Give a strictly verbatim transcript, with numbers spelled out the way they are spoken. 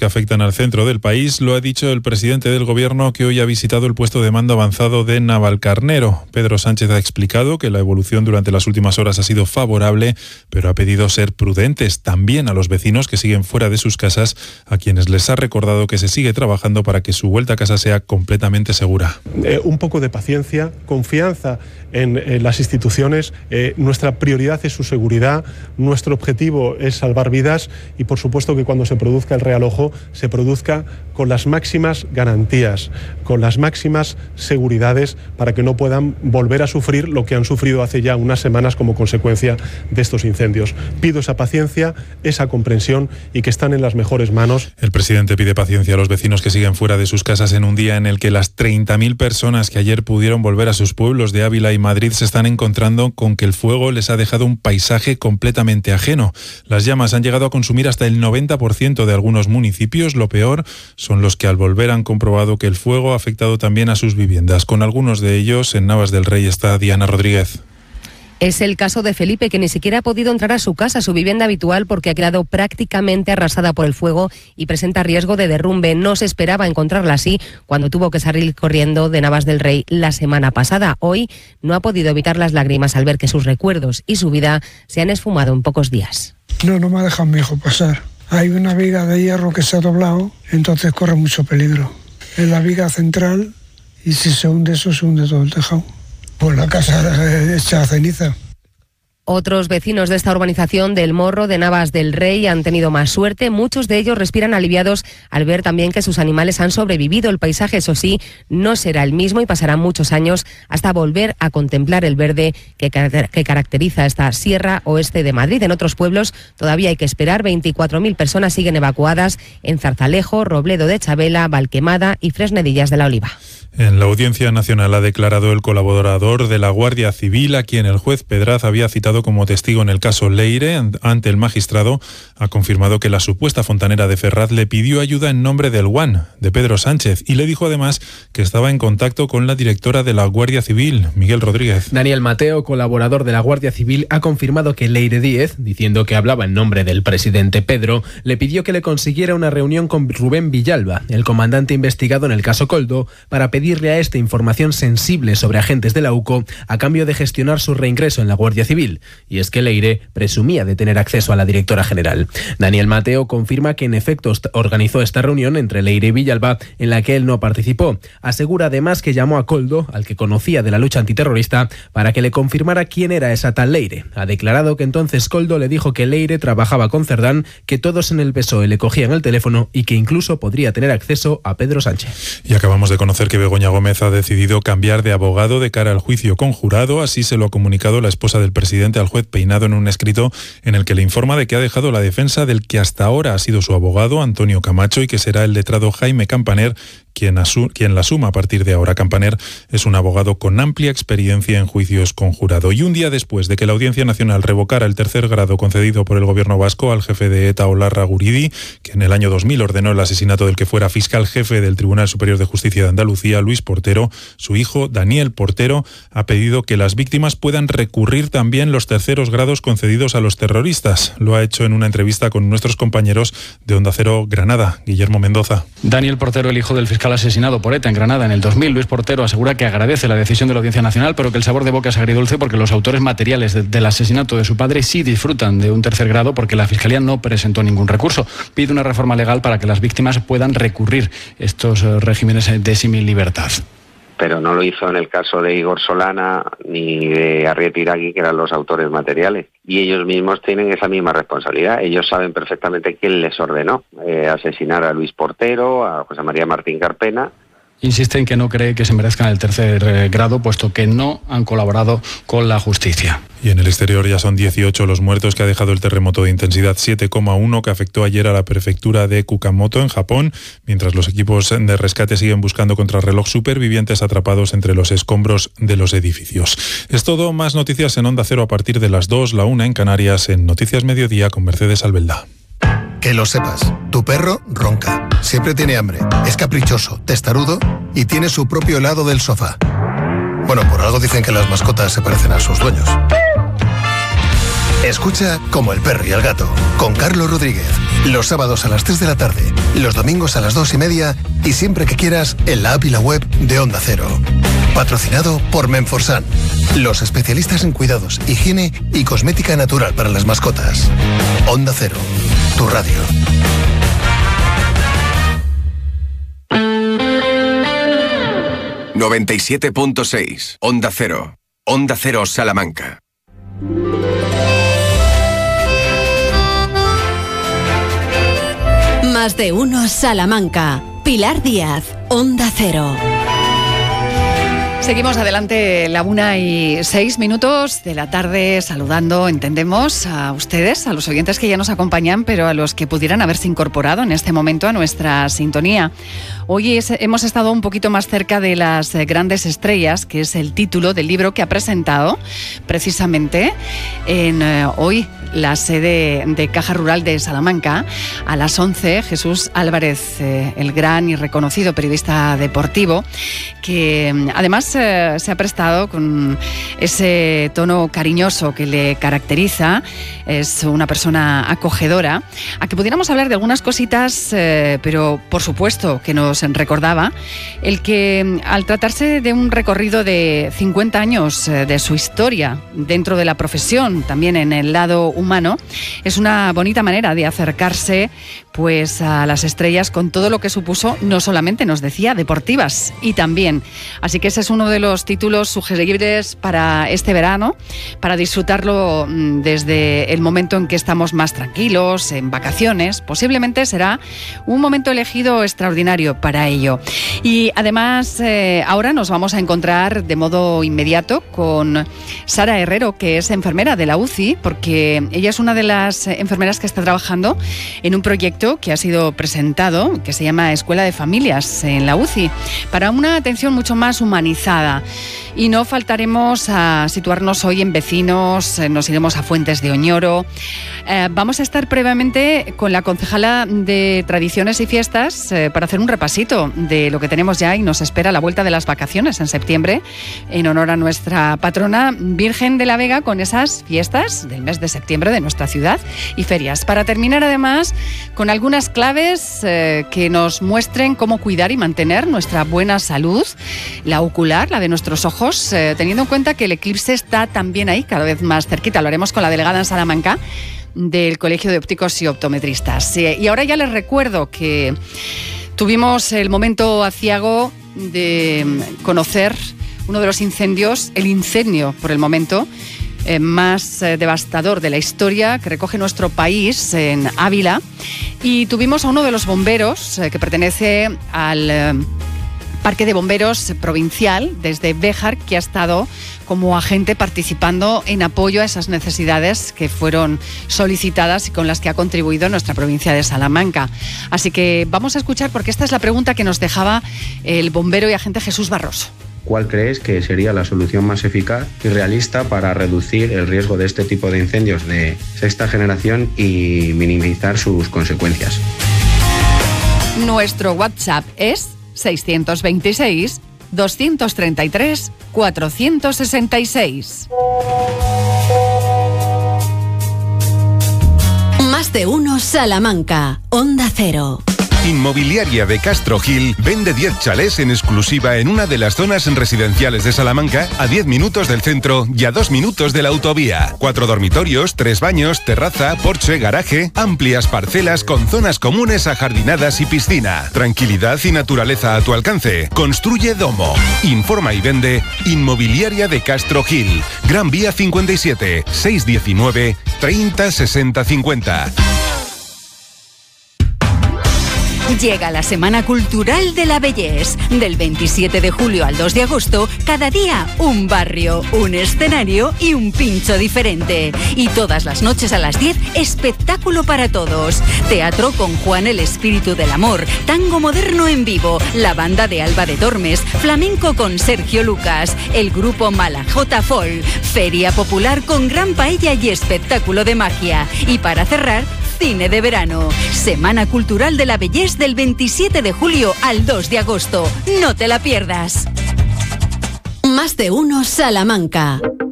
que afectan al centro del país. Lo ha dicho el presidente del Gobierno, que hoy ha visitado el puesto de mando avanzado de Navalcarnero. Pedro Sánchez ha explicado que la evolución durante las últimas horas ha sido favorable, pero ha pedido ser prudentes también a los vecinos que siguen fuera de sus casas, a quienes les ha recordado que se sigue trabajando para que su vuelta a casa sea completamente segura. Eh, un poco de paciencia, confianza en, en las instituciones. Eh, nuestra prioridad es su seguridad, nuestro objetivo es salvar vidas y por supuesto que cuando se produzca el realojo se produzca con las máximas garantías, con las máximas seguridades para que no puedan volver a sufrir lo que han sufrido hace ya unas semanas como consecuencia de estos incendios. Pido esa paciencia, esa comprensión y que están en las mejores manos. El presidente pide paciencia a los vecinos que siguen fuera de sus casas en un día en el que las treinta mil personas que ayer pudieron volver a sus pueblos de Ávila y Madrid se están encontrando con que el fuego les ha dejado un paisaje completamente ajeno. Las llamas han llegado a consumir hasta el noventa por ciento de algunos municipios. Lo peor son los que al volver han comprobado que el fuego ha afectado también a sus viviendas. Con algunos de ellos, en Navas del Rey está Diana Rodríguez. Es el caso de Felipe, que ni siquiera ha podido entrar a su casa, su vivienda habitual, porque ha quedado prácticamente arrasada por el fuego y presenta riesgo de derrumbe. No se esperaba encontrarla así cuando tuvo que salir corriendo de Navas del Rey la semana pasada. Hoy no ha podido evitar las lágrimas al ver que sus recuerdos y su vida se han esfumado en pocos días. No, no me ha dejado mi hijo pasar. Hay una viga de hierro que se ha doblado, entonces corre mucho peligro. Es la viga central y si se hunde eso, se hunde todo el tejado. Pues la casa hecha ceniza. Otros vecinos de esta urbanización del Morro de Navas del Rey han tenido más suerte. Muchos de ellos respiran aliviados al ver también que sus animales han sobrevivido. El paisaje, eso sí, no será el mismo y pasarán muchos años hasta volver a contemplar el verde que, que caracteriza esta Sierra Oeste de Madrid. En otros pueblos todavía hay que esperar. veinticuatro mil personas siguen evacuadas en Zarzalejo, Robledo de Chabela, Valquemada y Fresnedillas de la Oliva. En la Audiencia Nacional ha declarado el colaborador de la Guardia Civil, a quien el juez Pedraz había citado como testigo en el caso Leire. Ante el magistrado ha confirmado que la supuesta fontanera de Ferraz le pidió ayuda en nombre del Guan, de Pedro Sánchez, y le dijo además que estaba en contacto con la directora de la Guardia Civil, Miguel Rodríguez. Daniel Mateo, colaborador de la Guardia Civil, ha confirmado que Leire Díez, diciendo que hablaba en nombre del presidente Pedro, le pidió que le consiguiera una reunión con Rubén Villalba, el comandante investigado en el caso Koldo, para pedir pedirle a esta información sensible sobre agentes de la U C O a cambio de gestionar su reingreso en la Guardia Civil. Y es que Leire presumía de tener acceso a la directora general. Daniel Mateo confirma que en efecto organizó esta reunión entre Leire y Villalba, en la que él no participó. Asegura además que llamó a Koldo, al que conocía de la lucha antiterrorista, para que le confirmara quién era esa tal Leire. Ha declarado que entonces Koldo le dijo que Leire trabajaba con Cerdán, que todos en el P S O E le cogían el teléfono y que incluso podría tener acceso a Pedro Sánchez. Y acabamos de conocer que Begoña Gómez ha decidido cambiar de abogado de cara al juicio conjurado. Así se lo ha comunicado la esposa del presidente al juez Peinado en un escrito en el que le informa de que ha dejado la defensa del que hasta ahora ha sido su abogado, Antonio Camacho, y que será el letrado Jaime Campaner quien, asu- quien la asuma a partir de ahora. Campaner es un abogado con amplia experiencia en juicios conjurado. Y un día después de que la Audiencia Nacional revocara el tercer grado concedido por el gobierno vasco al jefe de ETA, Olarra Guridi, que en el año dos mil ordenó el asesinato del que fuera fiscal jefe del Tribunal Superior de Justicia de Andalucía, Luis Portero, su hijo, Daniel Portero, ha pedido que las víctimas puedan recurrir también los terceros grados concedidos a los terroristas. Lo ha hecho en una entrevista con nuestros compañeros de Onda Cero Granada. Guillermo Mendoza. Daniel Portero, el hijo del fiscal asesinado por ETA en Granada en el dos mil, Luis Portero, asegura que agradece la decisión de la Audiencia Nacional, pero que el sabor de boca es agridulce porque los autores materiales de, del asesinato de su padre sí disfrutan de un tercer grado porque la Fiscalía no presentó ningún recurso. Pide una reforma legal para que las víctimas puedan recurrir estos eh, regímenes de similibertad. Pero no lo hizo en el caso de Igor Solana ni de Arrieta Iragui, que eran los autores materiales. Y ellos mismos tienen esa misma responsabilidad. Ellos saben perfectamente quién les ordenó eh, asesinar a Luis Portero, a José María Martín Carpena. Insiste en que no cree que se merezcan el tercer eh, grado, puesto que no han colaborado con la justicia. Y en el exterior ya son dieciocho los muertos que ha dejado el terremoto de intensidad siete coma uno que afectó ayer a la prefectura de Kumamoto, en Japón, mientras los equipos de rescate siguen buscando contrarreloj supervivientes atrapados entre los escombros de los edificios. Es todo, más noticias en Onda Cero a partir de las dos, la una en Canarias, en Noticias Mediodía con Mercedes Albelda. Que lo sepas, tu perro ronca, siempre tiene hambre, es caprichoso, testarudo y tiene su propio helado del sofá. Bueno, por algo dicen que las mascotas se parecen a sus dueños. Escucha Como el perro y el gato, con Carlos Rodríguez. Los sábados a las tres de la tarde, los domingos a las dos y media y siempre que quieras en la app y la web de Onda Cero. Patrocinado por Menforsan, los especialistas en cuidados, higiene y cosmética natural para las mascotas. Onda Cero, tu radio. noventa y siete punto seis, Onda Cero. Onda Cero Salamanca. Más de uno Salamanca. Pilar Díaz, Onda Cero. Seguimos adelante, la una y seis minutos de la tarde, saludando, entendemos, a ustedes, a los oyentes que ya nos acompañan, pero a los que pudieran haberse incorporado en este momento a nuestra sintonía. Hoy es, hemos estado un poquito más cerca de las grandes estrellas, que es el título del libro que ha presentado precisamente en eh, hoy la sede de Caja Rural de Salamanca. A las once, Jesús Álvarez, eh, el gran y reconocido periodista deportivo, que además eh, se ha prestado con ese tono cariñoso que le caracteriza, es una persona acogedora, a que pudiéramos hablar de algunas cositas, eh, pero por supuesto que nos recordaba el que al tratarse de un recorrido de cincuenta años eh, de su historia dentro de la profesión, también en el lado humano, es una bonita manera de acercarse pues a las estrellas con todo lo que supuso, no solamente nos decía deportivas, y también. Así que ese es uno de los títulos sugeribles para este verano, para disfrutarlo desde el momento en que estamos más tranquilos, en vacaciones. Posiblemente será un momento elegido extraordinario para ello. Y además eh, ahora nos vamos a encontrar de modo inmediato con Sara Herrero, que es enfermera de la U C I, porque ella es una de las enfermeras que está trabajando en un proyecto que ha sido presentado, que se llama Escuela de Familias en la U C I, para una atención mucho más humanizada. Y no faltaremos a situarnos hoy en vecinos, nos iremos a Fuentes de Oñoro. Eh, vamos a estar previamente con la concejala de Tradiciones y Fiestas eh, para hacer un repasito de lo que tenemos ya y nos espera a la vuelta de las vacaciones en septiembre, en honor a nuestra patrona Virgen de la Vega, con esas fiestas del mes de septiembre de nuestra ciudad y ferias. Para terminar, además, con algunas claves eh, que nos muestren cómo cuidar y mantener nuestra buena salud, la ocular, la de nuestros ojos, eh, teniendo en cuenta que el eclipse está también ahí, cada vez más cerquita. Lo haremos con la delegada en Salamanca del Colegio de Ópticos y Optometristas. Eh, y ahora ya les recuerdo que tuvimos el momento aciago de conocer uno de los incendios, el incendio por el momento Eh, más eh, devastador de la historia que recoge nuestro país en Ávila, y tuvimos a uno de los bomberos eh, que pertenece al eh, Parque de Bomberos Provincial desde Béjar, que ha estado como agente participando en apoyo a esas necesidades que fueron solicitadas y con las que ha contribuido nuestra provincia de Salamanca. Así que vamos a escuchar, porque esta es la pregunta que nos dejaba el bombero y agente Jesús Barroso. ¿Cuál crees que sería la solución más eficaz y realista para reducir el riesgo de este tipo de incendios de sexta generación y minimizar sus consecuencias? Nuestro WhatsApp es seiscientos veintiséis, doscientos treinta y tres, cuatrocientos sesenta y seis. Más de uno Salamanca, Onda Cero. Inmobiliaria de Castro Gil vende diez chalés en exclusiva en una de las zonas residenciales de Salamanca, a diez minutos del centro y a dos minutos de la autovía. Cuatro dormitorios, tres baños, terraza, porche, garaje, amplias parcelas con zonas comunes ajardinadas y piscina. Tranquilidad y naturaleza a tu alcance. Construye Domo. Informa y vende Inmobiliaria de Castro Gil. Gran Vía cincuenta y siete, seiscientos diecinueve, treinta sesenta cincuenta. Llega la Semana Cultural de la Bellés. Del veintisiete de julio al dos de agosto, cada día un barrio, un escenario y un pincho diferente. Y todas las noches a las diez, espectáculo para todos. Teatro con Juan el Espíritu del Amor, tango moderno en vivo, la banda de Alba de Tormes, flamenco con Sergio Lucas, el grupo Malajota Folk, feria popular con gran paella y espectáculo de magia. Y para cerrar, cine de verano. Semana Cultural de la Bellés del veintisiete de julio al dos de agosto. No te la pierdas. Más de uno Salamanca.